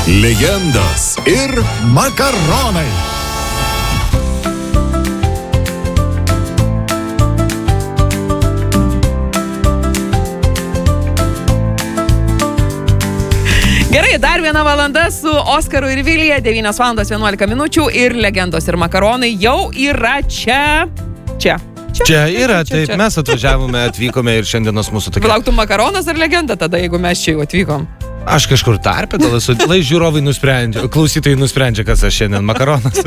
Legendos ir makaronai. Gerai, dar 1 valanda su Oskaru ir Vilija, 9 valandos 11 minučių ir Legendos ir makaronai jau yra čia. Čia yra, taip, mes atvykome ir šiandienos mūsų tokia. Lauktų makaronas ar legenda tada, jeigu mes čia jau atvykom? Aš kažkur tarpe, tada žiūrovai nusprendžia, klausytojai nusprendžia, kas aš šiandien, makaronas.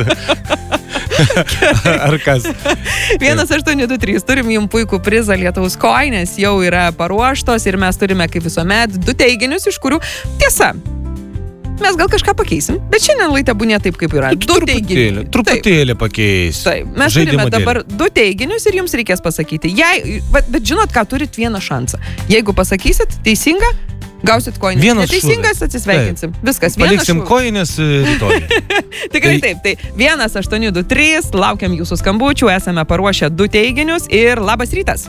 Ar kas? 1823, turim jums puikų prizą Lietuvos kojinės, jau yra paruoštos ir mes turime kaip visuomet 2 teiginius, iš kurių tiesa. Mes gal kažką pakeisim, bet šiandien laida būnė taip, kaip yra. 2 teiginiai. Truputėlį pakeis. Taip, mes turime dabar 2 teiginius ir jums reikės pasakyti. Bet žinot, ką turit 1 šansą. Jeigu pasakysit teisingą, gausit kojinės. Neteisingas atsisveikinsim. Viskas, 1 paliksim kojinės rytoj. Tikrai taip. Tai 1823, laukiam jūsų skambučių, esame paruošę 2 teiginius ir labas rytas.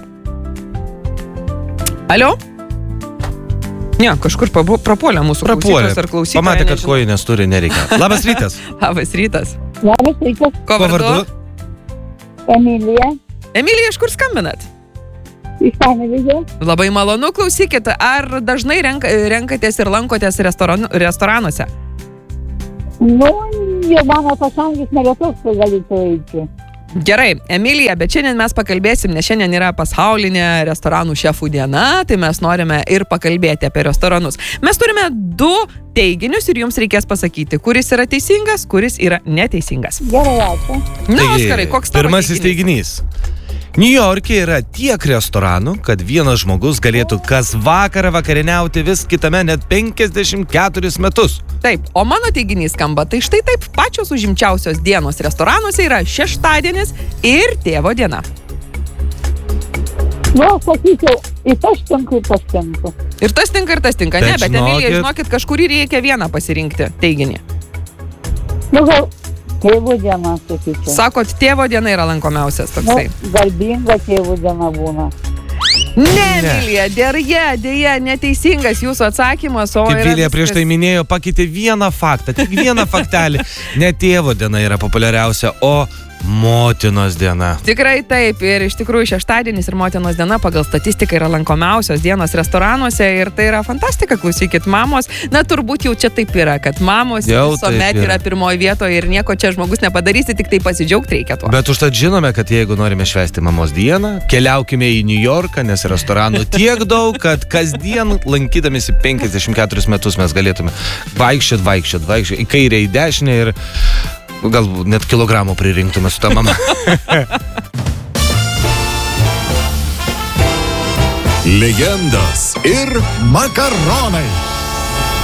Alio? Ne, kažkur prapuolė mūsų klausytojas ar klausytoja. Pamatė, kad kojinės turi, nereikia. Labas rytas. Labas rytas. Labas rytas. Ko vardu? Emilija. Emilija, iš kur skambinat? Iš Panevėžio. Labai malonu, klausykit. Ar dažnai renkatės ir lankotės restoranuose? Jau mano pasaulis nebetoks, tai galėtų eiti. Gerai, Emilija, bet šiandien mes pakalbėsim, nes šiandien yra pasaulinė restoranų šefų diena, tai mes norime ir pakalbėti apie restoranus. Mes turime 2 teiginius ir jums reikės pasakyti, kuris yra teisingas, kuris yra neteisingas. Gerai, ačiū. Na, Oskarai, koks tavo pirmasis teiginys? Niujorke yra tiek restoranų, kad vienas žmogus galėtų kas vakarą vakarieniauti vis kitame net 54 metus. Taip, o mano teiginys skamba, tai štai taip, pačios užimčiausios dienos restoranuose yra šeštadienis ir tėvo diena. Sakyčiau, ir tas tinka. Ir tas tinka, ne, bet Emilija, žinokit, kažkurį reikia vieną pasirinkti teiginį. Gal tėvo diena, sakyčiau. Sakot, tėvo diena yra lankomiausias toksai. Garbinga tėvo diena būna. Ne, Emilija, dėja, neteisingas jūsų atsakymas. Kaip Vilija prieš tai minėjo, pakeitė vieną faktą, tik vieną faktelį. Ne tėvo diena yra populiariausia, o motinos diena. Tikrai taip, ir iš tikrųjų šeštadienis ir motinos diena pagal statistiką yra lankomiausios dienos restoranuose ir tai yra fantastika, klausykit, mamos, na turbūt jau čia taip yra, kad mamos visuomet yra pirmoje vietoje ir nieko čia žmogus nepadarysi, tik tai pasidžiaugti reikia tuo. Bet užtat žinome, kad jeigu norime švęsti mamos dieną, keliaukime į New Yorką, nes restoranų tiek daug, kad kasdien lankydamėsi 54 metus mes galėtume vaikščioti į kairę, į dešinę ir galbūt net kilogramų pririnktume su ta mama. Legendos ir makaronai.